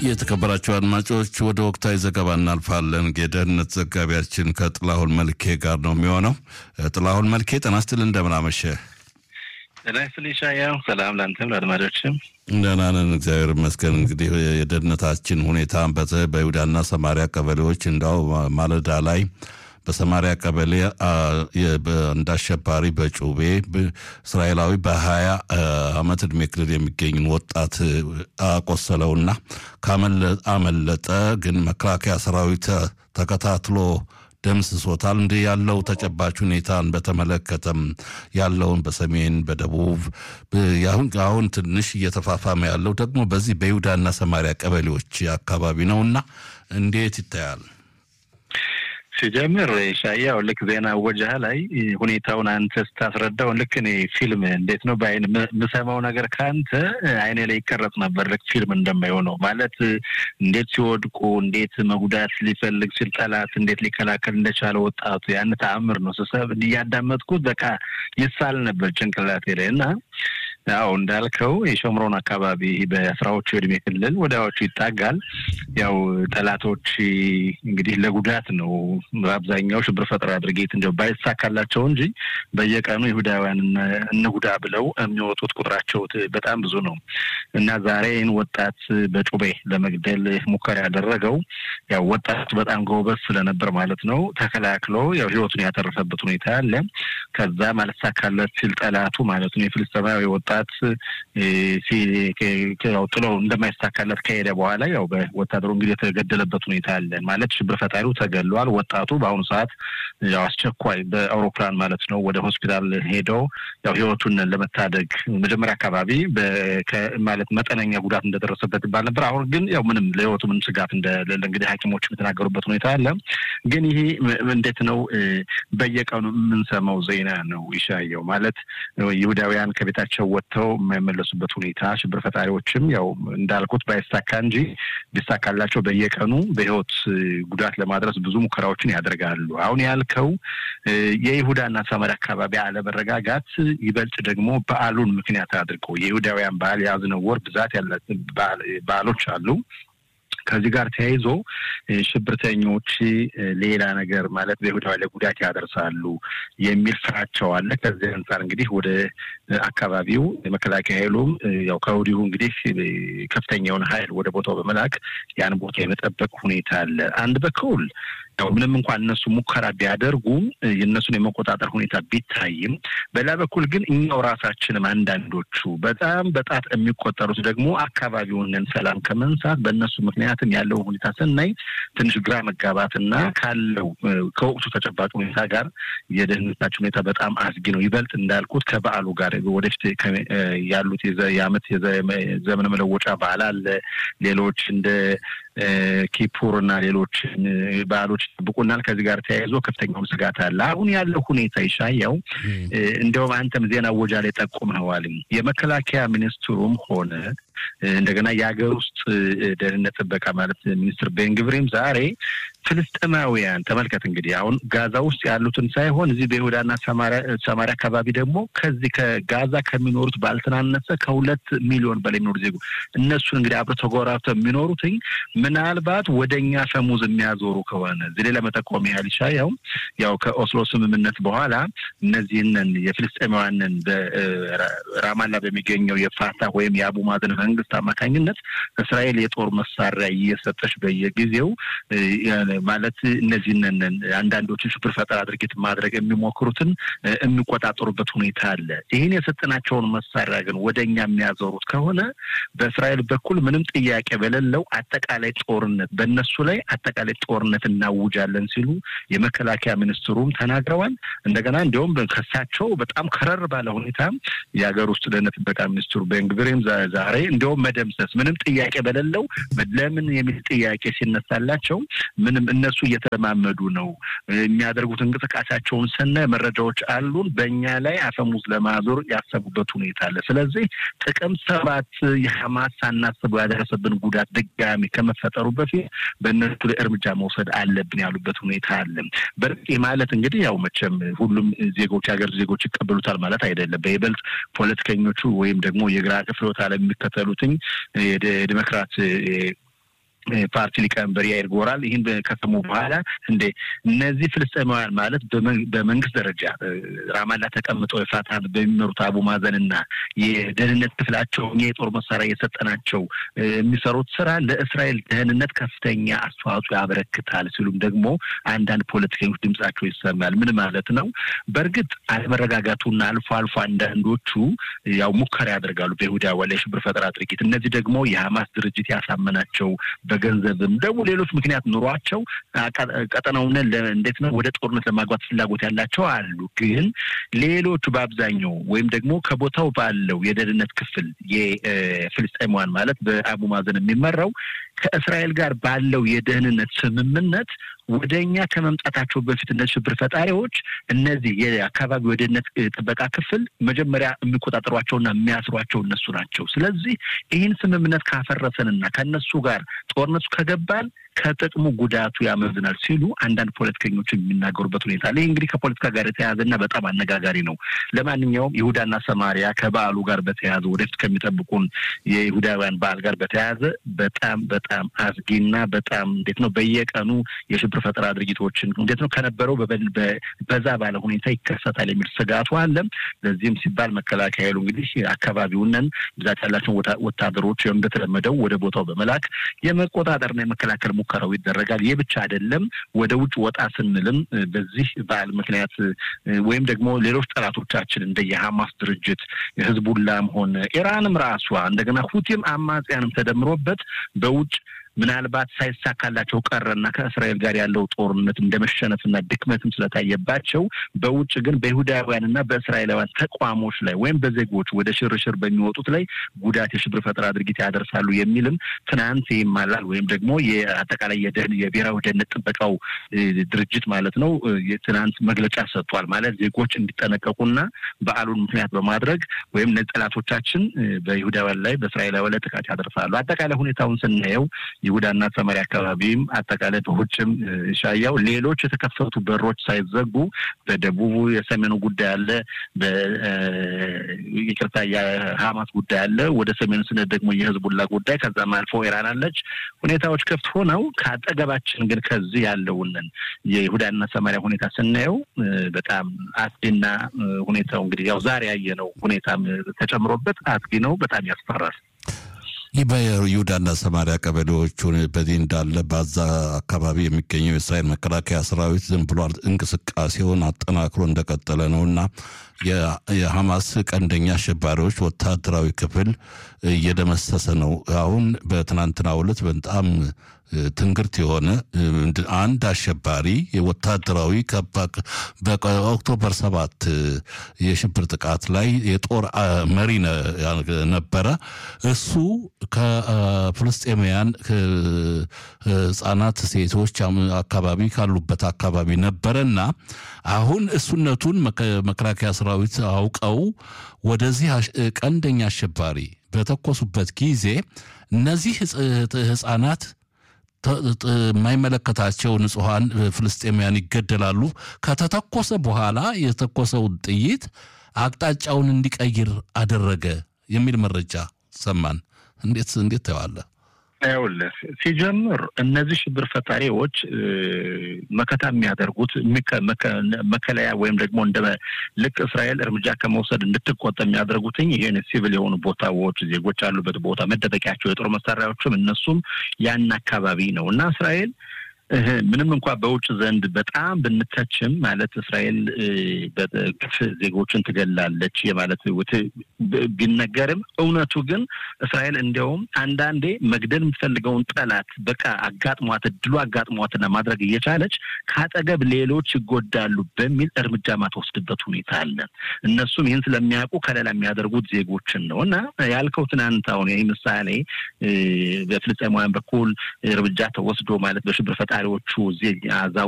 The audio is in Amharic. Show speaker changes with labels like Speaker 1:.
Speaker 1: የተከበራችሁ አድማጮች ወደ ወቅታዊ ዘገባ እናልፋለን። የደህንነት ዘጋቢያችን ከጥላሁን መልኬ ጋር ነው የሚሆነው። ጥላሁን መልኬ ጤና ይስጥልኝ፣ እንደምን አመሸህ?
Speaker 2: ጤና ይስጥልኝ ሻያው። ሰላም ላንተም ለአድማጮችም።
Speaker 1: ደህና ነን እግዚአብሔር ይመስገን። እንግዲህ የደህንነታችን ሁኔታ በይሁዳና ሰማሪያ ቀበሌዎች እንዳው ማለዳ ላይ በሰማሪያ ቀበሌ እንደ አሸባሪ በጩቤ እስራኤላዊ በ20 ዓመት ዕድሜ ክልል የሚገኝን ወጣት አቆሰለውና አመለጠ። ግን መከላከያ ሰራዊት ተከታትሎ ደምስሶታል። እንዲህ ያለው ተጨባጭ ሁኔታን በተመለከተም ያለውን በሰሜን በደቡብ አሁን ትንሽ እየተፋፋመ ያለው ደግሞ በዚህ በይሁዳና ሰማሪያ ቀበሌዎች አካባቢ ነውና እንዴት ይታያል?
Speaker 2: ሲጀምር ሻያው ልክ ዜና ወጃህ ላይ ሁኔታውን አንተ ስታስረዳው ልክ እኔ ፊልም እንዴት ነው በአይን የምሰማው ነገር ካንተ አይኔ ላይ ይቀረጽ ነበር። ልክ ፊልም እንደማይሆነው ማለት እንዴት ሲወድቁ እንዴት መጉዳት ሊፈልግ ሲል ጠላት እንዴት ሊከላከል እንደቻለ ወጣቱ ያን ተአምር ነው። ሰሰብ እያዳመጥኩት በቃ ይሳል ነበር ጭንቅላቴ ላይ እና ያው እንዳልከው የሾምሮን አካባቢ በአስራዎቹ እድሜ ክልል ወዳዎቹ ይጣጋል። ያው ጠላቶች እንግዲህ ለጉዳት ነው በአብዛኛው ሽብር ፈጠራ ድርጊት እንደው ባይሳካላቸው እንጂ በየቀኑ ይሁዳውያን እንጉዳ ብለው የሚወጡት ቁጥራቸው በጣም ብዙ ነው እና ዛሬን ወጣት በጩቤ ለመግደል ሙከራ ያደረገው ያው ወጣቱ በጣም ጎበዝ ስለነበር ማለት ነው ተከላክሎ ያው ህይወቱን ያተረፈበት ሁኔታ አለ። ከዛ ማለት ሳካለት ሲል ጠላቱ ማለት ነው የፍልስጤማዊ ወጣት ከያው ጥሎ እንደማይሳካለት ከሄደ በኋላ ያው በወታደሩ እንግዲህ የተገደለበት ሁኔታ አለ ማለት ሽብር ፈጣሪው ተገሏል። ወጣቱ በአሁኑ ሰዓት ያው አስቸኳይ በአውሮፕላን ማለት ነው ወደ ሆስፒታል ሄደው ያው ህይወቱን ለመታደግ መጀመሪያ አካባቢ ማለት መጠነኛ ጉዳት እንደደረሰበት ባል ነበር። አሁን ግን ያው ምንም ለህይወቱ ምን ስጋት እንደሌለ እንግዲህ ሐኪሞች የተናገሩበት ሁኔታ አለ። ግን ይሄ እንዴት ነው በየቀኑ የምንሰማው ዜና ነው ይሻየው ማለት ይሁዳውያን ከቤታቸው ወጥተው የማይመለሱበት ሁኔታ ሽብር ፈጣሪዎችም ያው እንዳልኩት ባይሳካ እንጂ ቢሳካላቸው በየቀኑ በህይወት ጉዳት ለማድረስ ብዙ ሙከራዎችን ያደርጋሉ። አሁን ያልከው የይሁዳና ሰማርያ አካባቢ አለመረጋጋት ይበልጥ ደግሞ በዓሉን ምክንያት አድርገው የይሁዳውያን በዓል ያዝነው ወር ብዛት ያላቸው በዓሎች አሉ። ከዚህ ጋር ተያይዞ ሽብርተኞች ሌላ ነገር ማለት በይሁዳውያን ላይ ጉዳት ያደርሳሉ የሚል ፍራቻው አለ። ከዚህ አንፃር እንግዲህ ወደ አካባቢው የመከላከያ ኃይሉም ያው ከወዲሁ እንግዲህ ከፍተኛውን ኃይል ወደ ቦታው በመላክ ያን ቦታ የመጠበቅ ሁኔታ አለ። አንድ በኩል ያው ምንም እንኳን እነሱ ሙከራ ቢያደርጉም የነሱን የመቆጣጠር ሁኔታ ቢታይም በሌላ በኩል ግን እኛው ራሳችንም አንዳንዶቹ በጣም በጣት የሚቆጠሩት ደግሞ አካባቢውን ሰላም ከመንሳት በእነሱ ምክንያትም ያለው ሁኔታ ስናይ ትንሽ ግራ መጋባትና ካለው ከወቅቱ ተጨባጭ ሁኔታ ጋር የደህንነታችን ሁኔታ በጣም አስጊ ነው። ይበልጥ እንዳልኩት ከበዓሉ ጋር ወደፊት ያሉት የዓመት የዘመን መለወጫ በዓል አለ። ሌሎች እንደ ኪፑርና ሌሎች በዓሎች ይጠብቁናል። ከዚህ ጋር ተያይዞ ከፍተኛውን ስጋት አለ። አሁን ያለው ሁኔታ ይሻያው እንደውም አንተም ዜና ወጃ ላይ ጠቁመዋል። የመከላከያ ሚኒስትሩም ሆነ እንደገና የሀገር ውስጥ ደህንነት ጥበቃ ማለት ሚኒስትር ቤንግቪርም ዛሬ ፍልስጤማውያን ተመልከት እንግዲህ አሁን ጋዛ ውስጥ ያሉትን ሳይሆን እዚህ በይሁዳና ሰማርያ አካባቢ ደግሞ ከዚህ ከጋዛ ከሚኖሩት ባልተናነሰ ከ2 ሚሊዮን በላይ የሚኖሩ ዜጎች እነሱን እንግዲህ አብረው ተጎራብተው የሚኖሩት ምናልባት ወደኛ ፈሙዝ የሚያዞሩ ከሆነ እዚህ ላይ ለመጠቆም ያህል ይሻያው ያው ከኦስሎ ስምምነት በኋላ እነዚህን የፍልስጤማውያንን በራማላ በሚገኘው የፋታህ ወይም የአቡ ማዘን መንግስት አማካኝነት እስራኤል የጦር መሳሪያ እየሰጠች በየጊዜው ማለት እነዚህን አንዳንዶችን ሽብር ፈጠራ ድርጊት ማድረግ የሚሞክሩትን የሚቆጣጠሩበት ሁኔታ አለ። ይሄን የሰጠናቸውን መሳሪያ ግን ወደኛ የሚያዞሩት ከሆነ በእስራኤል በኩል ምንም ጥያቄ በሌለው አጠቃላይ ጦርነት በእነሱ ላይ አጠቃላይ ጦርነት እናውጃለን ሲሉ የመከላከያ ሚኒስትሩም ተናግረዋል። እንደገና እንደውም ከሳቸው በጣም ከረር ባለ ሁኔታ የሀገር ውስጥ ደህንነት ጥበቃ ሚኒስትሩ ቤንግቪርም ዛሬ እንደውም መደምሰስ ምንም ጥያቄ በሌለው ለምን የሚል ጥያቄ ሲነሳላቸው ምንም እነሱ እየተማመዱ ነው የሚያደርጉት እንቅስቃሴያቸውን ሰነ መረጃዎች አሉን በእኛ ላይ አፈሙዝ ለማዞር ያሰቡበት ሁኔታ አለ። ስለዚህ ጥቅምት 7 የሐማስ አናስበው ያደረሰብን ጉዳት ድጋሚ ከመፈጠሩ በፊት በእነሱ ላይ እርምጃ መውሰድ አለብን ያሉበት ሁኔታ አለ። በርቂ ማለት እንግዲህ ያው መቼም ሁሉም ዜጎች ሀገር ዜጎች ይቀበሉታል ማለት አይደለም። በይበልጥ ፖለቲከኞቹ ወይም ደግሞ የግራ ክፍሎት አለ የሚከተሉትኝ የዲሞክራት ፓርቲ ሊቀመንበር ያይር ጎራል ይህን ከሰሙ በኋላ እንደ እነዚህ ፍልስጤማውያን ማለት በመንግስት ደረጃ ራማላ ተቀምጠው የፋታን በሚመሩት አቡ ማዘንና የደህንነት ክፍላቸው የጦር መሳሪያ የሰጠናቸው የሚሰሩት ስራ ለእስራኤል ደህንነት ከፍተኛ አስተዋጽኦ ያበረክታል ሲሉም ደግሞ አንዳንድ ፖለቲከኞች ድምጻቸው ይሰማል። ምን ማለት ነው? በእርግጥ አለመረጋጋቱና አልፎ አልፎ አንዳንዶቹ ያው ሙከራ ያደርጋሉ በይሁዳ ወላይ ሽብር ፈጠራ ድርጊት። እነዚህ ደግሞ የሐማስ ድርጅት ያሳመናቸው በገንዘብም ደግሞ ሌሎች ምክንያት ኑሯቸው ቀጠናውን እንዴት ነው ወደ ጦርነት ለማግባት ፍላጎት ያላቸው አሉ። ግን ሌሎቹ በአብዛኛው ወይም ደግሞ ከቦታው ባለው የደህንነት ክፍል የፍልስጤማውያን ማለት በአቡ ማዘን የሚመራው ከእስራኤል ጋር ባለው የደህንነት ስምምነት ወደኛ ከመምጣታቸው በፊት እነዚህ ሽብር ፈጣሪዎች እነዚህ የአካባቢው የደህንነት ጥበቃ ክፍል መጀመሪያ የሚቆጣጠሯቸውና የሚያስሯቸው እነሱ ናቸው። ስለዚህ ይህን ስምምነት ካፈረሰንና ከነሱ ጋር ጦርነቱ ከገባን ከጥቅሙ ጉዳቱ ያመዝናል ሲሉ አንዳንድ ፖለቲከኞች የሚናገሩበት ሁኔታ አለ። እንግዲህ ከፖለቲካ ጋር የተያያዘና በጣም አነጋጋሪ ነው። ለማንኛውም ይሁዳና ሰማሪያ ከበዓሉ ጋር በተያያዘ ወደፊት ከሚጠብቁን የይሁዳውያን በዓል ጋር በተያያዘ በጣም አስጊና በጣም እንዴት ነው በየቀኑ የሽብር ፈጠራ ድርጊቶችን እንዴት ነው ከነበረው በዛ ባለ ሁኔታ ይከሰታል የሚል ስጋቱ አለ። ለዚህም ሲባል መከላከያ ኃይሉ እንግዲህ አካባቢውንን ብዛት ያላቸው ወታደሮች እንደተለመደው ወደ ቦታው በመላክ የመቆጣጠርና የመከላከል ሙከራው ይደረጋል። ይህ ብቻ አይደለም። ወደ ውጭ ወጣ ስንልም በዚህ በዓል ምክንያት ወይም ደግሞ ሌሎች ጠላቶቻችን እንደ የሐማስ ድርጅት ህዝቡላም ሆነ ኢራንም ራሷ እንደገና ሁቲም አማጽያንም ተደምሮበት በውጭ ምናልባት ሳይሳካላቸው ቀረና ከእስራኤል ጋር ያለው ጦርነት እንደመሸነፍና ድክመትም ስለታየባቸው በውጭ ግን በይሁዳውያንና በእስራኤላውያን ተቋሞች ላይ ወይም በዜጎች ወደ ሽርሽር በሚወጡት ላይ ጉዳት የሽብር ፈጠራ ድርጊት ያደርሳሉ የሚልም ትናንት ይማላል ወይም ደግሞ የአጠቃላይ የብሔራዊ ደህንነት ጥበቃው ድርጅት ማለት ነው የትናንት መግለጫ ሰጥቷል። ማለት ዜጎች እንዲጠነቀቁና በዓሉን ምክንያት በማድረግ ወይም ነጠላቶቻችን በይሁዳውያን ላይ በእስራኤላውያን ላይ ጥቃት ያደርሳሉ። አጠቃላይ ሁኔታውን ስናየው ይሁዳና ሰማሪያ አካባቢም አጠቃላይ በሁጭም ሻያው ሌሎች የተከፈቱ በሮች ሳይዘጉ በደቡቡ የሰሜኑ ጉዳይ አለ፣ በይቅርታ የሐማስ ጉዳይ አለ፣ ወደ ሰሜኑ ስነ ደግሞ የህዝቡላ ጉዳይ ከዛም አልፎ ኢራን አለች። ሁኔታዎች ከፍት ሆነው ከአጠገባችን ግን ከዚህ ያለውንን የይሁዳና ሰማሪያ ሁኔታ ስናየው በጣም አስጊና ሁኔታው እንግዲህ ያው ዛሬ ያየነው ሁኔታም ተጨምሮበት አስጊ ነው፣ በጣም ያስፈራል።
Speaker 1: ይህ በይሁዳና ሰማሪያ ቀበሌዎቹን በዚህ እንዳለ በዛ አካባቢ የሚገኘው የእስራኤል መከላከያ ሰራዊት ዝም ብሎ እንቅስቃሴውን አጠናክሮ እንደቀጠለ ነውና የሐማስ ቀንደኛ አሸባሪዎች ወታደራዊ ክፍል እየደመሰሰ ነው። አሁን በትናንትናው ዕለት በጣም ትንግርት የሆነ አንድ አሸባሪ የወታደራዊ በኦክቶበር 7 የሽብር ጥቃት ላይ የጦር መሪ ነበረ። እሱ ከፍልስጤማውያን ህጻናት ሴቶች አካባቢ ካሉበት አካባቢ ነበረና አሁን እሱነቱን መከላከያ ሰራዊት አውቀው ወደዚህ ቀንደኛ አሸባሪ በተኮሱበት ጊዜ እነዚህ ህጻናት የማይመለከታቸው ንጹሃን ፍልስጤማውያን ይገደላሉ። ከተተኮሰ በኋላ የተተኮሰው ጥይት አቅጣጫውን እንዲቀይር አደረገ የሚል መረጃ ሰማን። እንዴት ታያለ?
Speaker 2: አይውልህ ሲጀምር እነዚህ ሽብር ፈጣሪዎች መከታ የሚያደርጉት መከለያ ወይም ደግሞ እንደ ልክ እስራኤል እርምጃ ከመውሰድ እንድትቆጠብ የሚያደርጉትኝ ይሄን ሲቪል የሆኑ ቦታዎች ዜጎች ያሉበት ቦታ መደበቂያቸው የጦር መሳሪያዎችም እነሱም ያን አካባቢ ነው እና እስራኤል ምንም እንኳን በውጭ ዘንድ በጣም ብንተችም ማለት እስራኤል በግፍ ዜጎችን ትገላለች የማለት ቢነገርም እውነቱ ግን እስራኤል እንደውም አንዳንዴ መግደል የምትፈልገውን ጠላት በቃ አጋጥሟትና ማድረግ እየቻለች ካጠገብ ሌሎች ይጎዳሉ በሚል እርምጃ ማትወስድበት ሁኔታ አለ። እነሱም ይህን ስለሚያውቁ ከሌላ የሚያደርጉት ዜጎችን ነው እና ያልከው ትናንት አሁን ይህ ምሳሌ በፍልስጤማውያን በኩል እርምጃ ተወስዶ ማለት በሽብር ፈጣሪዎቹ እዚህ